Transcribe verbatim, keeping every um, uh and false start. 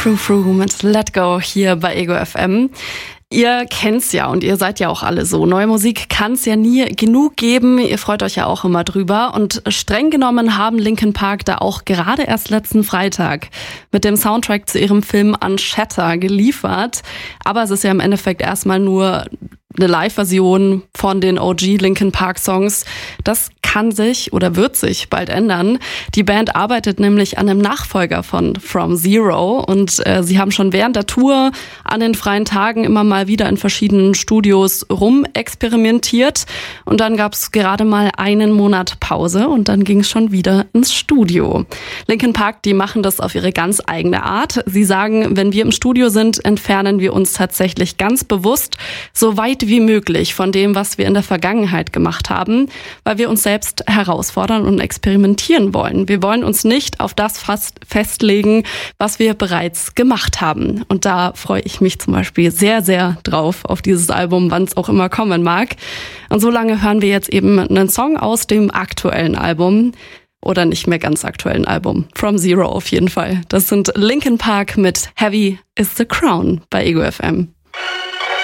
Frou Frou mit Let Go hier bei Ego F M. Ihr kennt's ja und ihr seid ja auch alle so. Neue Musik kann's ja nie genug geben. Ihr freut euch ja auch immer drüber. Und streng genommen haben Linkin Park da auch gerade erst letzten Freitag mit dem Soundtrack zu ihrem Film Unshatter geliefert. Aber es ist ja im Endeffekt erstmal nur eine Live-Version von den O G Linkin Park Songs. Das kann sich oder wird sich bald ändern. Die Band arbeitet nämlich an einem Nachfolger von From Zero und äh, sie haben schon während der Tour an den freien Tagen immer mal wieder in verschiedenen Studios rumexperimentiert und dann gab es gerade mal einen Monat Pause und dann ging es schon wieder ins Studio. Linkin Park, die machen das auf ihre ganz eigene Art. Sie sagen, wenn wir im Studio sind, entfernen wir uns tatsächlich ganz bewusst so weit wie möglich von dem, was wir in der Vergangenheit gemacht haben, weil wir uns selbst herausfordern und experimentieren wollen. Wir wollen uns nicht auf das fast festlegen, was wir bereits gemacht haben. Und da freue ich mich zum Beispiel sehr, sehr drauf auf dieses Album, wann es auch immer kommen mag. Und so lange hören wir jetzt eben einen Song aus dem aktuellen Album oder nicht mehr ganz aktuellen Album. From Zero auf jeden Fall. Das sind Linkin Park mit Heavy is the Crown bei Ego F M.